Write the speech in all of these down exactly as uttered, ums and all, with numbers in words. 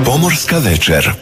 Pomorska večer.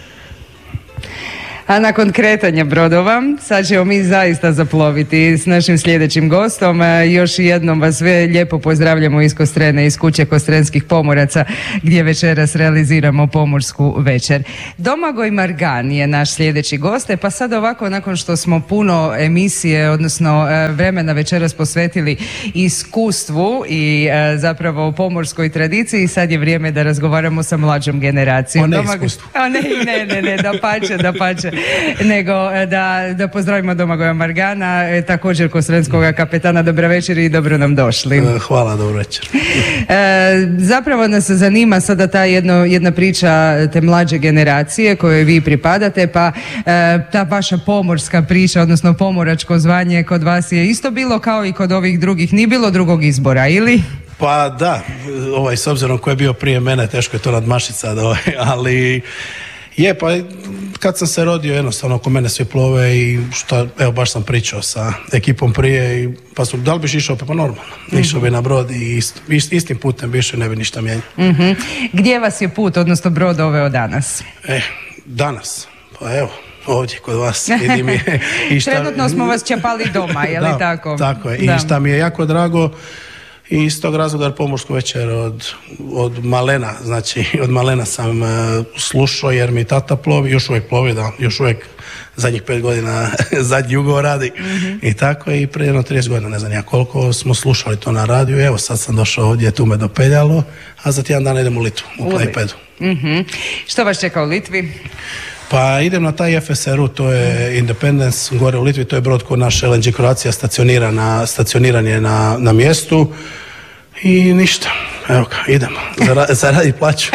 A nakon kretanja brodova, sad ćemo mi zaista zaploviti s našim sljedećim gostom. Još jednom vas sve lijepo pozdravljamo iz Kostrene, iz kuće Kostrenskih pomoraca, gdje večeras realiziramo pomorsku večer. Domagoj Margan je naš sljedeći gost, pa sad ovako, nakon što smo puno emisije, odnosno vremena večeras posvetili iskustvu i zapravo pomorskoj tradiciji, sad je vrijeme da razgovaramo sa mlađom generacijom. O ne Domagoj... iskustvu. O ne, ne, ne, ne, da pače, da pače. Nego da, da pozdravimo Domagoja Margana, e, također Kostrenskog kapetana. Dobra večer i dobro nam došli. Hvala, dobro večer. E, zapravo nas zanima sada ta jedno, jedna priča te mlađe generacije kojoj vi pripadate, pa e, ta vaša pomorska priča, odnosno pomoračko zvanje kod vas je isto bilo kao i kod ovih drugih, nije bilo drugog izbora, ili? Pa da, ovaj, s obzirom ko je bio prije mene, teško je to nadmašiti sad, ovaj, ali je, pa kad sam se rodio, jednostavno oko mene svi plove i što, evo baš sam pričao sa ekipom prije i pa su, da li biš išao, pa normalno, mm-hmm. išao bi na brod i ist, ist, istim putem bi išao i ne bi ništa mijenjao. Mm-hmm. Gdje vas je put, odnosno brod doveo danas? E, danas, pa evo, ovdje kod vas, vidim je. I šta, trenutno smo vas čepali doma, je li da, tako? Tako je, da. I šta mi je jako drago, i iz tog razloga pomorsku večer od, od malena, znači od malena sam uh, slušao jer mi tata plovi, još uvijek plovi, da, još uvijek zadnjih pet godina zadnji ugovor radi mm-hmm. i tako i prije jedno trideset godina, ne znam ja koliko smo slušali to na radiju, evo sad sam došao ovdje, tu me dopeljalo, a za tjedan dan idem u Litvu, u Klaipedu. Mm-hmm. Što vas čeka u Litvi? Pa idem na taj F S R U, to je Independence, gore u Litvi, to je brod kod naš L N G Croatia stacioniran, na, stacioniran je na, na mjestu i ništa, evo ga, idemo, Zara, zaradi plaću.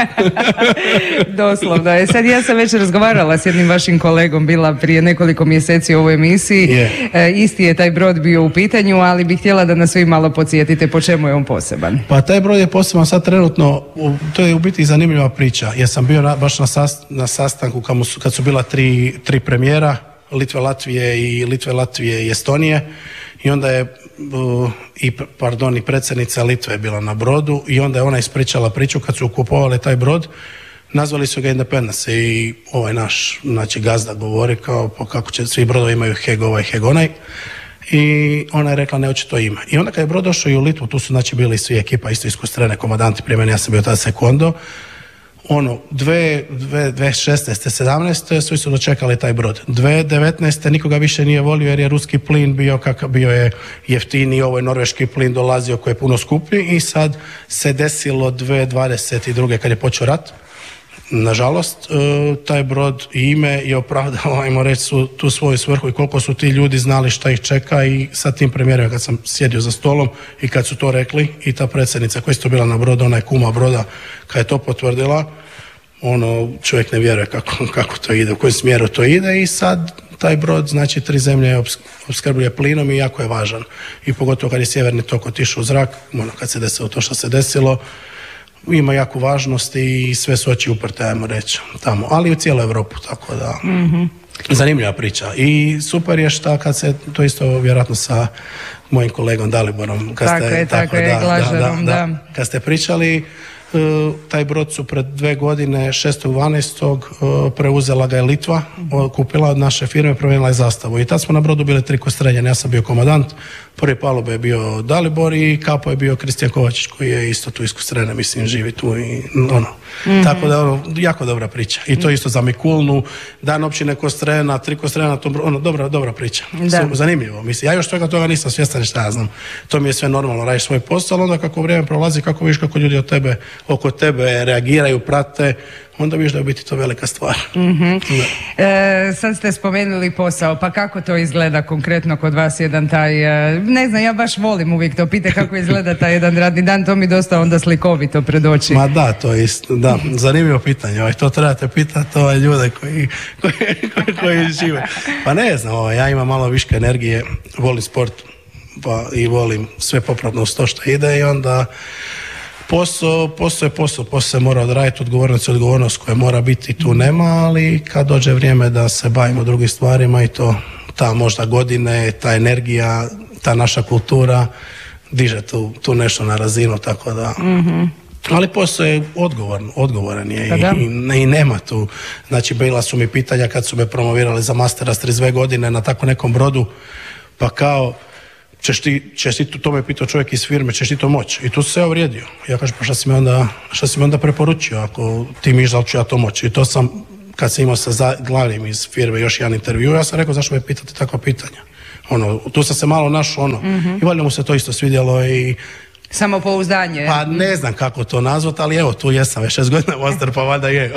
Doslovno je. Sad ja sam već razgovarala s jednim vašim kolegom, bila prije nekoliko mjeseci u ovoj emisiji, yeah. e, isti je taj brod bio u pitanju, ali bih htjela da nas svi malo podsjetite po čemu je on poseban. Pa taj brod je poseban sad trenutno, to je u biti zanimljiva priča, jer sam bio na, baš na, sast, na sastanku kad su, kad su bila tri, tri premijera, Litve, Latvije i Litve, Latvije i Estonije, i onda je uh, i, pardon, i predsjednica Litve je bila na brodu i onda je ona ispričala priču kad su kupovali taj brod, nazvali su ga Independence i ovaj naš, znači gazda govori kao po kako će, svi brodovi imaju heg ovaj, heg onaj, i ona je rekla ne hoće to ime. I onda kad je brod došao i u Litvu, tu su znači bili svi ekipa, isto iz Kostrene, komandanti prije mene, ja sam bio tada sekondo, ono, dve tisuće šesnaeste sedamnaeste svi su dočekali taj brod. dve tisuće devetnaeste nikoga više nije volio jer je ruski plin bio kakav bio je jeftiniji, ovo je norveški plin dolazio koji je puno skuplji i sad se desilo dve tisuće dvadeset druge kad je počeo rat. Nažalost, taj brod i ime je opravdao, ajmo reći, su tu svoju svrhu i koliko su ti ljudi znali šta ih čeka i sa tim premijerima kad sam sjedio za stolom i kad su to rekli i ta predsjednica koja je to bila na brodu, ona je kuma broda, kad je to potvrdila, ono, čovjek ne vjeruje kako, kako to ide, u kojem smjeru to ide i sad taj brod, znači tri zemlje opskrbljuje plinom i jako je važan. I pogotovo kad je sjeverni tok otišao u zrak, ono, kad se desilo to što se desilo, ima jaku važnost i sve su oči uprte, ajmo reći, tamo, ali u cijelu Europu, tako da mm-hmm. zanimljiva priča. I super je šta kad se, to isto vjerojatno sa mojim kolegom Daliborom, kad tako ste, je, tako, tako je, da, Glažarom, da, da, da. da, kad ste pričali, Uh, taj brod su pred dve godine, šestog dvanaestog Uh, preuzela ga je Litva, uh, kupila od naše firme, promijenila je zastavu i tad smo na brodu bili tri Kostrenjani, ja sam bio komandant, prvi palube je bio Dalibor i kapo je bio Kristijan Kovačić koji je isto tu iz Kostrene, mislim, živi tu i ono, mm-hmm. tako da ono, jako dobra priča i to isto za Mikulnu, dan općine Kostrena, tri Kostrena, to, ono, dobra, dobra priča, da. Zanimljivo, mislim, ja još toga toga nisam svjestan šta ja znam, to mi je sve normalno, radiš svoj posao, ali onda kako vrijeme prolazi, kako vidiš kako ljudi od tebe oko tebe reagiraju, prate, onda vidiš da je biti to velika stvar. Mm-hmm. E, sad ste spomenuli posao, pa kako to izgleda konkretno kod vas jedan taj, ne znam, ja baš volim uvijek to pita kako izgleda taj jedan radni dan, to mi dosta onda slikovito pred oči. Ma da, to je isto, da, zanimljivo pitanje, ovaj, to trebate pitati ovaj ljude koji, koji, koji, koji žive. Pa ne znam, ovaj, ja imam malo viške energije, volim sport pa i volim sve popratno uz to što ide i onda Posao, posao je posao, posao se mora odraditi, odgovornost je odgovornost koja mora biti, tu nema, ali kad dođe vrijeme da se bavimo drugim stvarima i to, ta možda godine, ta energija, ta naša kultura diže tu, tu nešto na razinu, tako da... Mm-hmm. Ali postoje odgovoran, odgovoran je Pa i, i, i nema tu. Znači, bila su mi pitanja kad su me promovirali za mastera s trideset dvije godine na tako nekom brodu, pa kao, ćeš ti, ćeš ti to me pitao čovjek iz firme, ćeš ti to moći? I tu se ja uvrijedio. Ja kažem, pa šta si mi onda, šta si mi onda preporučio, ako ti miš da li ću ja to moći? I to sam, kad sam imao sa glavnim iz firme još jedan intervju, ja sam rekao, zašto me pitate takva pitanja? Ono, tu sam se malo našao, ono, mm-hmm. i valjda mu se to isto svidjelo i samopouzdanje. Pa ne znam kako to nazvat, ali evo, tu jesam već šest godina master, pa valjda je.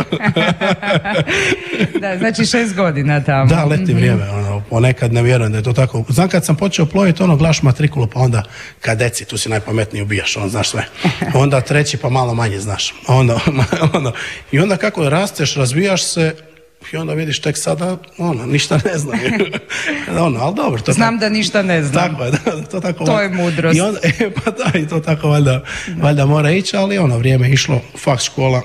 Da, znači šest godina tamo. Da, leti vrijeme, ono, ponekad ne vjerujem da je to tako. Znam kad sam počeo ploviti, ono, glaš matrikulu, pa onda kadeci, tu si najpametniji, ubijaš, on znaš sve. Onda treći, pa malo manje znaš. Onda, ono, i onda kako rasteš, razvijaš se, i onda vidiš tek sada, ono, ništa ne znam. ono, ali dobro. To Znam tako, da ništa ne znam. Tako je, da, to tako. To je mudrost. I onda, e, pa da, i to tako valjda, valjda mora ići, ali ono, vrijeme je išlo, faks škola,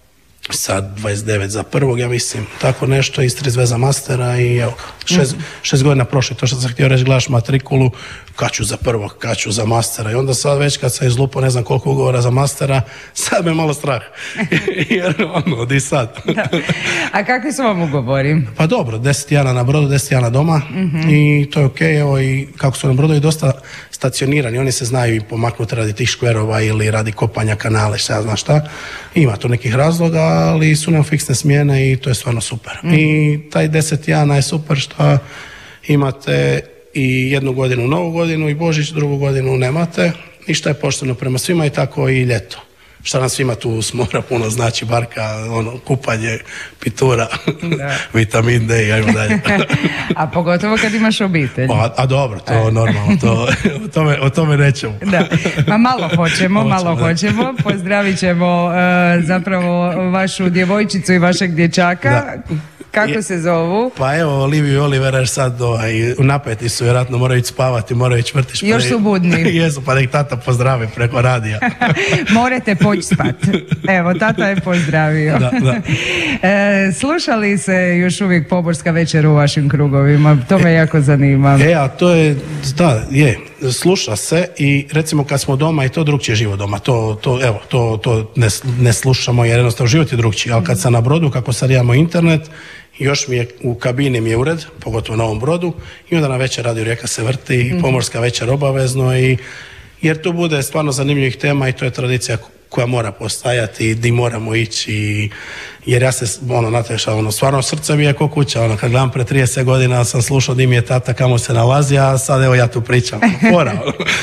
sad dvadeset devet za prvog, ja mislim, tako nešto, iz trideset dvije za mastera i evo, šest, mm-hmm. šest godina prošli, to što sam htio reći, gledaš matrikulu, kad ću za prvog, kad ću za mastera i onda sad već kad sam izlupao ne znam koliko ugovora za mastera, sad me malo strah, jer ono, di sad. Da. A kakvi su vam ugovori? Pa dobro, deset jana na brodu, deset jana doma, mm-hmm. i to je ok, evo i kako su na brodovi dosta stacionirani, oni se znaju i pomaknuti radi tih škverova ili radi kopanja kanale, šta ja znam šta, ima tu nekih razloga, ali su nam fiksne smjene i to je stvarno super. Mm. I taj deset jana je super što imate i jednu godinu novu godinu i Božić, drugu godinu nemate, ništa je pošteno prema svima i tako i ljeto. Šta nam svima tu s mora puno znači, barka, ono, kupanje, pitura, vitamin D i ajmo dalje. A pogotovo kad imaš obitelj. A, a dobro, to je normalno, to, o, tome, o tome nećemo. Da, ma malo hoćemo, Hoćemo, malo da. hoćemo. Pozdravit ćemo uh, zapravo vašu djevojčicu i vašeg dječaka. Da. Kako se zovu? Pa evo, Oliviju i Olivera još sad ovaj, napeti su, vjerojatno moraju ići spavati, moraju ići vrtić. Još su budni. Jesu, pa da ih tata pozdravi preko radija. Morate poći spat. Evo, tata je pozdravio. Da, da. E, slušali se još uvijek poborska večer u vašim krugovima? To me jako zanima. E, a to je, da, je, sluša se i recimo kad smo doma i to drugčije život doma, to, to, evo, to, to ne, ne slušamo jer jednostavno život je drugčiji, ali kad sam na brodu, kako sad imamo internet, još mi je u kabini mi je ured, pogotovo na ovom brodu, i onda na večer radio Rijeka se vrti, i pomorska večer obavezno, i jer tu bude stvarno zanimljivih tema i to je tradicija koja mora postajati, di moramo ići, jer ja se, ono, nateša, ono, stvarno srce mi je ko kuća, ono, kad gledam pre trideset godina sam slušao di mi je tata, kamo se nalazi, a sad evo ja tu pričam, fora.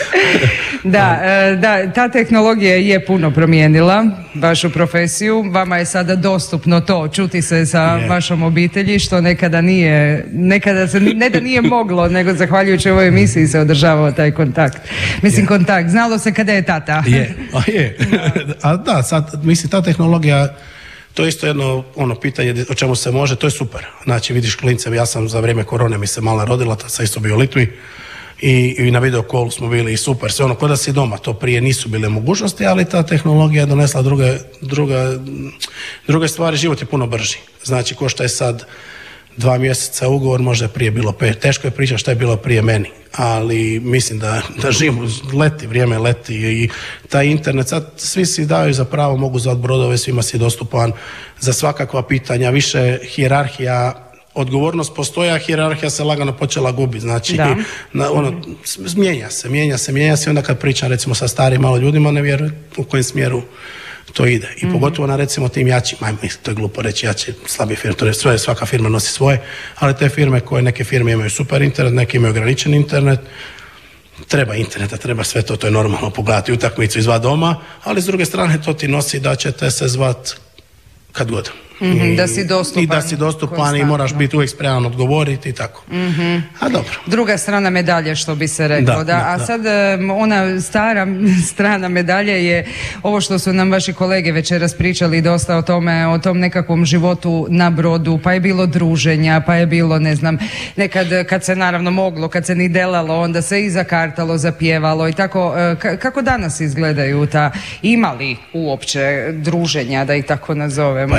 Da, da, ta tehnologija je puno promijenila vašu profesiju, vama je sada dostupno to, čuti se sa yeah. vašom obitelji, što nekada nije, nekada se ne da nije moglo, nego zahvaljujući ovoj emisiji se održavao taj kontakt. Mislim, yeah. kontakt, znalo se kada je tata. Je, a je. A da, sad, mislim, ta tehnologija, to je isto jedno ono pitanje o čemu se može, to je super. Znači, vidiš klince, ja sam za vrijeme korone mi se mala rodila, tad sam isto bio u Litvi, i, i na video callu smo bili i super, sve ono, ko da si doma, to prije nisu bile mogućnosti, ali ta tehnologija je donesla druge, druge, druge stvari, život je puno brži. Znači, ko što je sad dva mjeseca ugovor, možda je prije bilo pet, teško je pričati što je bilo prije meni, ali mislim da, da živimo, leti, vrijeme leti i taj internet, sad svi si daju za pravo, mogu zvati brodove, svima si dostupan za svakakva pitanja, više hijerarhija, odgovornost postoja, hijerarhija se lagano počela gubiti, znači na, ono, mijenja se, mijenja se, mijenja se, onda kad pričam recimo sa starim malo ljudima, ne vjerujem u kojem smjeru to ide. I mm-hmm. pogotovo na recimo tim jačim, ajmo, to je glupo reći jači, slabi firme, to je sve, svaka firma nosi svoje, ali te firme koje neke firme imaju super internet, neke imaju ograničen internet, treba interneta, treba sve to, to je normalno pogledati utakmicu iz dva doma, ali s druge strane to ti nosi da ćete se zvat kad god. Mm-hmm, da si dostupan. I da si dostupan i moraš biti uvijek spreman odgovoriti i tako. Mm-hmm. A dobro. Druga strana medalje, što bi se reklo. Da, da. Da, a da. Sad ona stara strana medalje je ovo što su nam vaši kolege večeras pričali dosta o tome, o tom nekakvom životu na brodu, pa je bilo druženja, pa je bilo, ne znam, nekad kad se naravno moglo, kad se ni delalo, onda se i zakartalo, zapjevalo i tako. K- kako danas izgledaju ta, ima li uopće druženja, da ih tako nazovemo? Pa je ovako,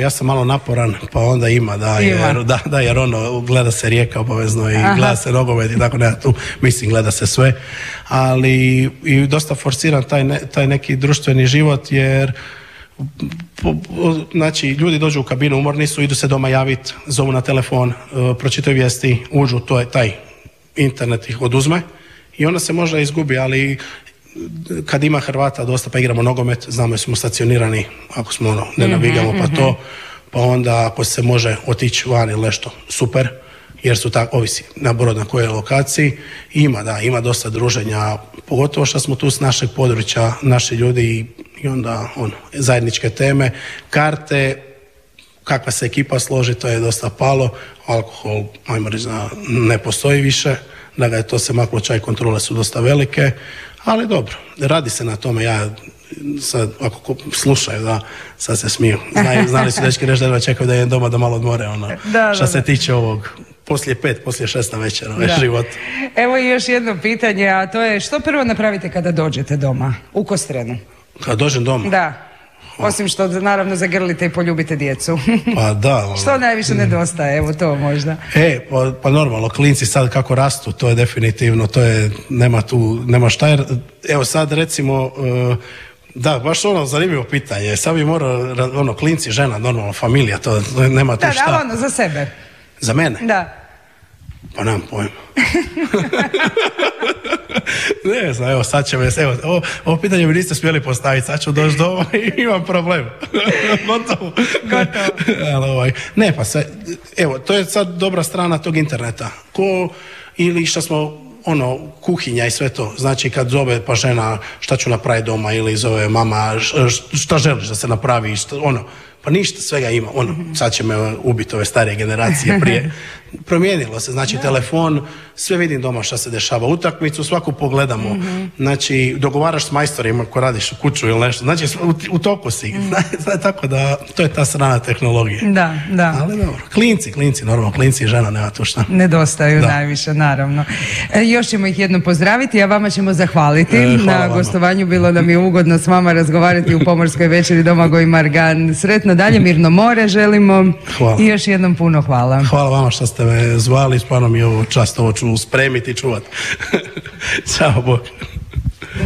ja sam malo naporan, pa onda ima, da, Ima. jer, da, da, jer ono, gleda se Rijeka obavezno i Aha. gleda se nogomet i tako ne, tu, mislim, gleda se sve, ali i dosta forsiram taj, ne, taj neki društveni život, jer po, po, znači, ljudi dođu u kabinu, umorni su, idu se doma javiti, zovu na telefon, uh, pročitaju vijesti, uđu, to je taj internet ih oduzme i onda se možda izgubi, ali kad ima Hrvata dosta pa igramo nogomet, znamo da smo stacionirani, ako smo ono, ne navigamo pa to, pa onda ako se može otići van ili nešto, super, jer su tako, ovisi na brod na kojoj lokaciji, ima, da, ima dosta druženja, pogotovo što smo tu s našeg područja, naši ljudi i onda ono, zajedničke teme, karte, kakva se ekipa složi, to je dosta palo, alkohol, ajmo reći, ne postoji više, da ga je to se maklo, čaj kontrole su dosta velike, ali dobro, radi se na tome, ja sad, ako slušaju, da, sad se smiju, znaju, znali su dečki reći da jedva čekaju da idem doma da malo odmore, ono, da, što da, se da. tiče ovog, poslije pet, poslije šest na večer, ovaj život. Evo i još jedno pitanje, a to je što prvo napravite kada dođete doma u Kostrenu? Kad dođem doma? Da. Osim što naravno zagrlite i poljubite djecu. Pa da. Ono. Što najviše nedostaje, evo to možda. E, pa, pa normalno, klinci sad kako rastu, to je definitivno, to je, nema tu, nema šta, jer, evo sad recimo, uh, da, baš ono zanimljivo pitanje, sad bi morao, ono, klinci, žena, normalno, familija, to, to nema tu da, šta. Da, ali ono, za sebe. Za mene? Da. Pa nemam pojma. Ne znam, evo sad će me, evo, ovo, ovo pitanje mi niste smjeli postaviti, sad ću doći doma i imam problem. Gotovo. Gotovo. Ali, ovaj, ne, pa sve, evo, to je sad dobra strana tog interneta. Ko, ili što smo, ono, kuhinja i sve to. Znači kad zove pa žena šta ću napraviti doma ili zove mama šta želiš da se napravi, šta, ono, pa ništa, svega ima, ono, sad će me ubiti ove starije generacije prije. Promijenilo se, znači da. Telefon, sve vidim doma šta se dešava, utakmicu svaku pogledamo, mm-hmm. znači dogovaraš s majstorima ko radiš u kuću ili nešto, znači u, u toku si, mm. tako da to je ta strana tehnologije. Da, da. Ali dobro, klinci, klinci, normalno, klinci i žena, nema tu šta. Nedostaju da. Najviše, naravno. E, još ćemo ih jednom pozdraviti, a vama ćemo zahvaliti e, na vama. Gostovanju, bilo nam je ugodno s vama razgovarati u Pomorskoj večeri Domagoj Margan. Sretno dalje, mirno more želimo. Hvala. I još jednom puno hvala. Hvala vama što ste me zvali, stvarno mi je ovo čast, ovo ću spremiti i čuvati. Ćao, Bog.